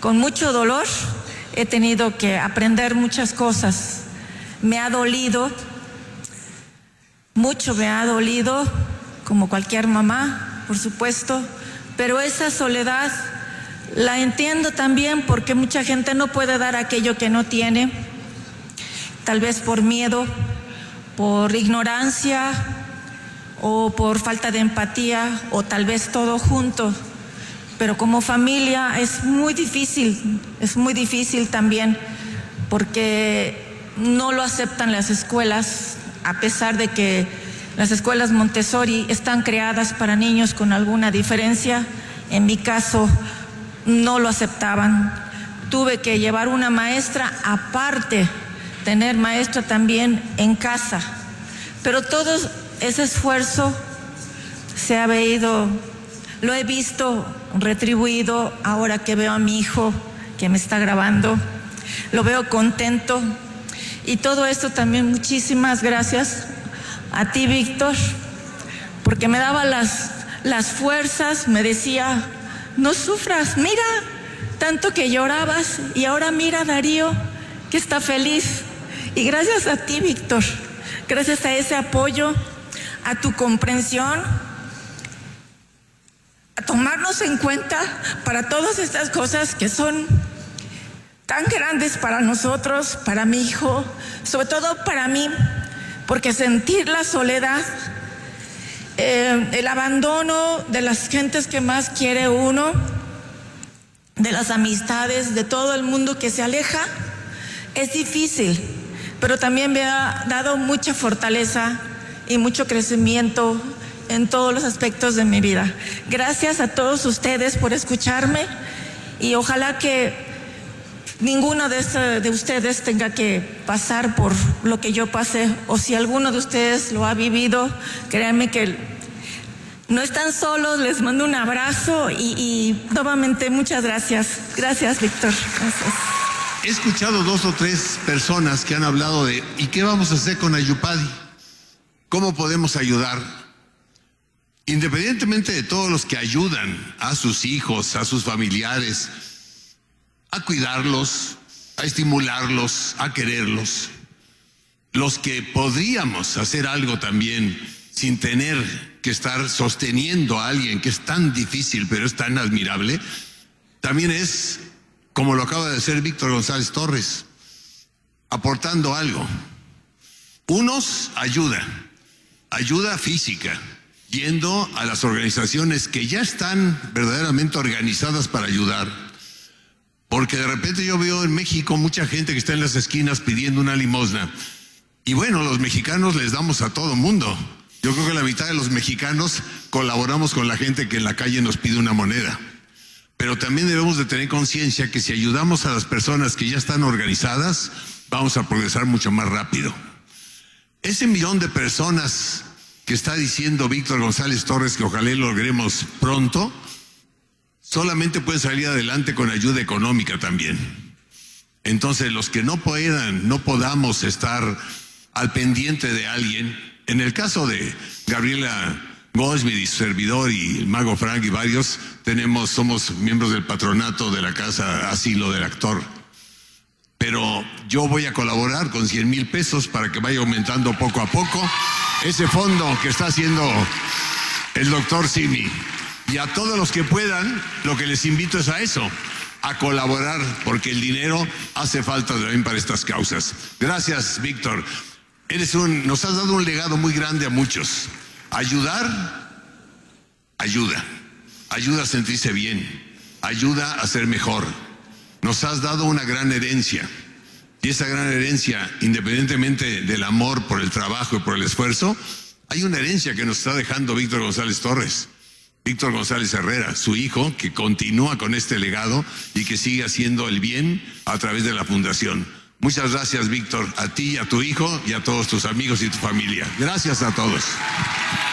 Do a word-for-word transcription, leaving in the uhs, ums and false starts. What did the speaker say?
con mucho dolor he tenido que aprender muchas cosas. Me ha dolido, mucho me ha dolido, como cualquier mamá, por supuesto, pero esa soledad la entiendo también porque mucha gente no puede dar aquello que no tiene, tal vez por miedo, por ignorancia o por falta de empatía o tal vez todo junto. Pero como familia es muy difícil, es muy difícil también porque no lo aceptan las escuelas, a pesar de que las escuelas Montessori están creadas para niños con alguna diferencia. En mi caso no lo aceptaban. Tuve que llevar una maestra aparte, tener maestra también en casa. Pero todo ese esfuerzo se ha veído, lo he visto retribuido ahora que veo a mi hijo que me está grabando. Lo veo contento. Y todo esto también muchísimas gracias a ti, Víctor, porque me daba las, las fuerzas, me decía, no sufras, mira, tanto que llorabas y ahora mira a Darío que está feliz. Y gracias a ti, Víctor, gracias a ese apoyo, a tu comprensión, a tomarnos en cuenta para todas estas cosas que son tan grandes para nosotros, para mi hijo, sobre todo para mí, porque sentir la soledad, eh, el abandono de las gentes que más quiere uno, de las amistades, de todo el mundo que se aleja, es difícil, pero también me ha dado mucha fortaleza y mucho crecimiento en todos los aspectos de mi vida. Gracias a todos ustedes por escucharme y ojalá que ninguno de, este, de ustedes tenga que pasar por lo que yo pasé, o si alguno de ustedes lo ha vivido, créanme que no están solos. Les mando un abrazo y, y nuevamente muchas gracias. Gracias, Víctor. Gracias. He escuchado dos o tres personas que han hablado de ¿y qué vamos a hacer con Ayupadi? ¿Cómo podemos ayudar? Independientemente de todos los que ayudan a sus hijos, a sus familiares, a cuidarlos, a estimularlos, a quererlos. Los que podríamos hacer algo también sin tener que estar sosteniendo a alguien que es tan difícil pero es tan admirable, también es, como lo acaba de hacer Víctor González Torres, aportando algo. Unos ayuda, ayuda física, yendo a las organizaciones que ya están verdaderamente organizadas para ayudar. Porque de repente yo veo en México mucha gente que está en las esquinas pidiendo una limosna. Y bueno, los mexicanos les damos a todo mundo. Yo creo que la mitad de los mexicanos colaboramos con la gente que en la calle nos pide una moneda. Pero también debemos de tener conciencia que si ayudamos a las personas que ya están organizadas, vamos a progresar mucho más rápido. Ese millón de personas que está diciendo Víctor González Torres que ojalá lo logremos pronto, solamente pueden salir adelante con ayuda económica también. Entonces, los que no puedan, no podamos estar al pendiente de alguien, en el caso de Gabriela Goldsmith y su servidor y el Mago Frank y varios, tenemos, somos miembros del patronato de la Casa Asilo del Actor. Pero yo voy a colaborar con cien mil pesos para que vaya aumentando poco a poco ese fondo que está haciendo el doctor Simi. Y a todos los que puedan, lo que les invito es a eso, a colaborar, porque el dinero hace falta también para estas causas. Gracias, Víctor. Eres un, nos has dado un legado muy grande a muchos. Ayudar, ayuda. Ayuda a sentirse bien. Ayuda a ser mejor. Nos has dado una gran herencia. Y esa gran herencia, independientemente del amor por el trabajo y por el esfuerzo, hay una herencia que nos está dejando Víctor González Torres. Víctor González Herrera, su hijo, que continúa con este legado y que sigue haciendo el bien a través de la fundación. Muchas gracias, Víctor, a ti, a tu hijo y a todos tus amigos y tu familia. Gracias a todos.